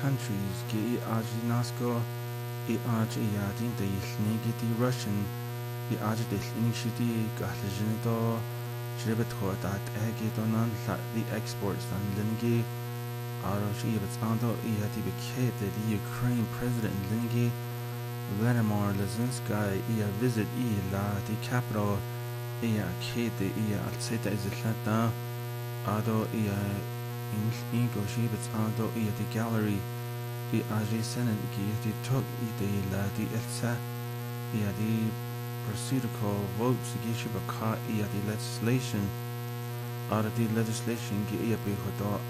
countries gi ajinasko I ajiyadin de ilnigi di Russian I ajidil inishidi gahlajinido Jribetho dat egi donan la the exports dan lingi Arosh Ibetsando Iati Bekete the Ukraine President Lingi Vladimir Zelensky ia visit la the capital ia kete ia alseta izitlata Ado ia ingo Shibetsando ia the gallery I aji senen ki the tok ide la the elsa ia the procedural votes gi shibaka ia the legislation Ado the legislation gi ia behodo